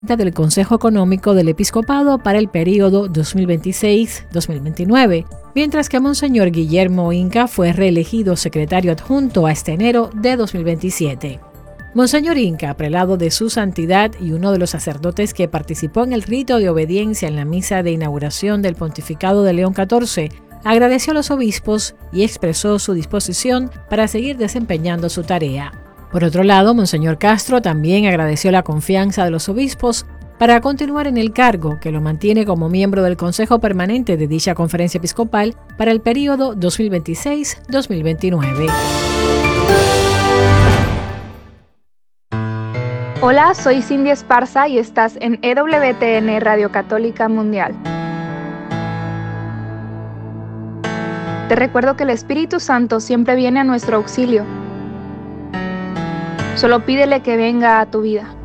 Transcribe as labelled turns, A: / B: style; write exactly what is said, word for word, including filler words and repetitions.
A: del Consejo Económico del Episcopado para el período dos mil veintiséis a dos mil veintinueve, mientras que Monseñor Guillermo Inca fue reelegido secretario adjunto hasta enero de dos mil veintisiete. Monseñor Inca, prelado de su santidad y uno de los sacerdotes que participó en el rito de obediencia en la misa de inauguración del pontificado de León catorce, agradeció a los obispos y expresó su disposición para seguir desempeñando su tarea. Por otro lado, Monseñor Castro también agradeció la confianza de los obispos para continuar en el cargo, que lo mantiene como miembro del Consejo Permanente de dicha conferencia episcopal para el período dos mil veintiséis a dos mil veintinueve.
B: Hola, soy Cindy Esparza y estás en E W T N Radio Católica Mundial. Te recuerdo que el Espíritu Santo siempre viene a nuestro auxilio. Solo pídele que venga a tu vida.